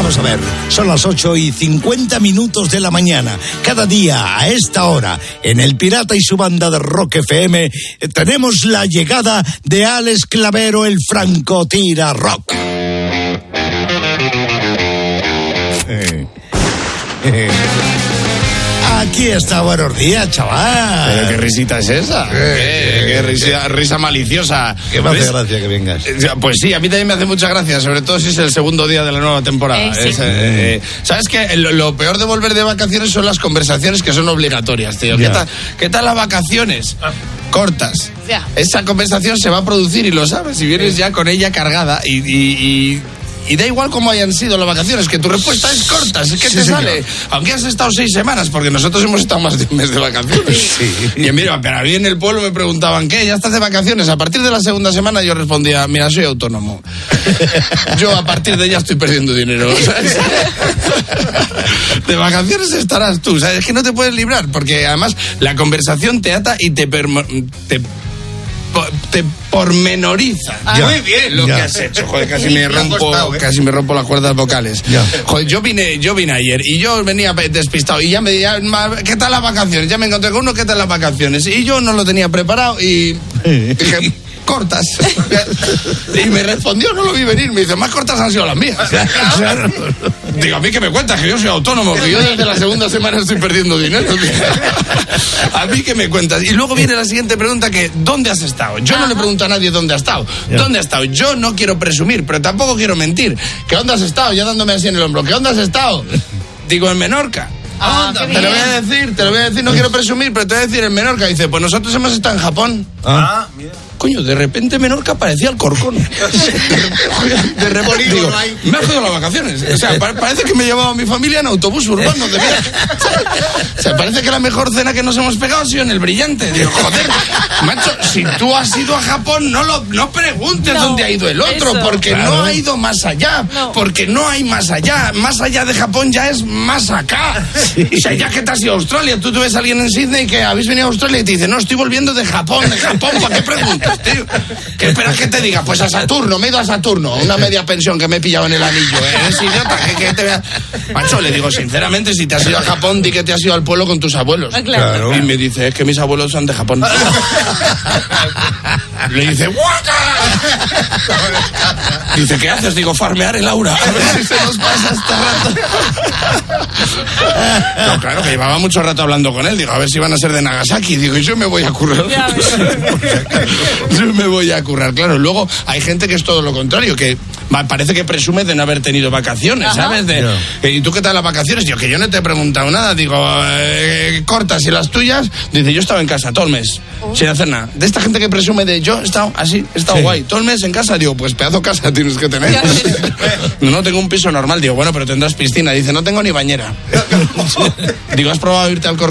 Vamos a ver, son las 8:50 de la mañana. Cada día a esta hora, en El Pirata y su banda de Rock FM, tenemos la llegada de Alex Clavero, el francotira rock. Aquí está, buenos días, chaval. ¿Pero qué risita es esa? ¿Qué risa maliciosa? Que me hace gracia que vengas. Pues sí, a mí también me hace mucha gracia, sobre todo si es el segundo día de la nueva temporada. Sí. ¿Sabes qué? Lo peor de volver de vacaciones son las conversaciones que son obligatorias, tío. ¿Qué tal las vacaciones? Cortas. Ya. Esa conversación se va a producir y lo sabes, si vienes ya con ella cargada y da igual cómo hayan sido las vacaciones, que tu respuesta es corta, es que te sale. Aunque has estado 6 semanas, porque nosotros hemos estado más de un mes de vacaciones. Sí. Y mira, pero a mí en el pueblo me preguntaban, ¿qué? ¿Ya estás de vacaciones? A partir de la segunda semana yo respondía, mira, soy autónomo. Yo a partir de ya estoy perdiendo dinero, ¿sabes? De vacaciones estarás tú, ¿sabes? Es que no te puedes librar, porque además la conversación te ata y te pormenoriza. Muy bien lo que has hecho. Joder, casi me rompo las cuerdas vocales. Joder, yo vine ayer y yo venía despistado y ya me decía, ¿qué tal las vacaciones? Ya me encontré con uno, ¿qué tal las vacaciones? Y yo no lo tenía preparado y dije, cortas. Y me respondió, no lo vi venir, me dice, más cortas han sido las mías. Claro. Digo, a mí que me cuentas, que yo soy autónomo, que yo desde la segunda semana estoy perdiendo dinero. A mí que me cuentas. Y luego viene la siguiente pregunta, que ¿dónde has estado? Yo no le pregunto a nadie dónde ha estado. ¿Dónde has estado? Yo no quiero presumir, pero tampoco quiero mentir. ¿Qué dónde has estado? Ya dándome así en el hombro. ¿Qué dónde has estado? Digo, en Menorca. Te lo voy a decir, no quiero presumir, pero te voy a decir en Menorca. Dice, pues nosotros hemos estado en Japón. Mira. Coño, de repente Menorca parecía el Corcón. De repente, digo, me ha jodido las vacaciones. O sea, parece que me llevaba a mi familia en autobús urbano de viaje. O sea, parece que la mejor cena que nos hemos pegado ha sido en el Brillante. Digo, joder, macho, si tú has ido a Japón, no preguntes dónde ha ido el otro, porque no ha ido más allá. Porque no hay más allá. Más allá de Japón ya es más acá. O sea, ya que te has ido a Australia, tú ves a alguien en Sydney que habéis venido a Australia y te dice, no, estoy volviendo de Japón, ¿para qué preguntas, tío? ¿Qué esperas que te diga? Pues a Saturno, me he ido a Saturno, una media pensión que me he pillado en el anillo, ¿eh? Eres idiota, que te vea. Macho, le digo, sinceramente, si te has ido a Japón, di que te has ido al pueblo con tus abuelos. Claro. Y me dice, es que mis abuelos son de Japón. Le dice, ¡guaca! Dice, ¿qué haces? Digo, farmear el aura. A ver si se nos pasa este rato. No, claro, que llevaba mucho rato hablando con él. Digo, a ver si van a ser de Nagasaki. Digo, y yo me voy a currar. Yo me voy a currar, claro. Luego hay gente que es todo lo contrario, que parece que presume de no haber tenido vacaciones, ¿sabes? ¿Y tú qué tal las vacaciones? Digo, que yo no te he preguntado nada. Digo, cortas, ¿y las tuyas? Dice, yo he estado en casa todo el mes, sin hacer nada. De esta gente que presume de yo he estado así, he estado guay, todo el mes en casa. Digo, pues pedazo casa tienes que tener. No tengo un piso normal. Digo, bueno, pero tendrás piscina. Dice, no tengo ni bañera. Digo, ¿has probado irte al Corcón?